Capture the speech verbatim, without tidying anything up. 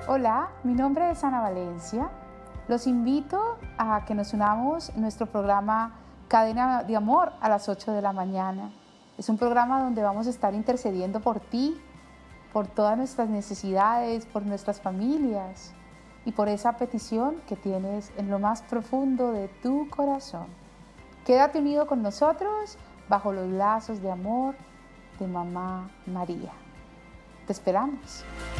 Hola, mi nombre es Ana Valencia. Los invito a que nos unamos en nuestro programa Cadena de Amor a las ocho de la mañana. Es un programa donde vamos a estar intercediendo por ti, por todas nuestras necesidades, por nuestras familias y por esa petición que tienes en lo más profundo de tu corazón. Quédate unido con nosotros bajo los lazos de amor de Mamá María. Te esperamos.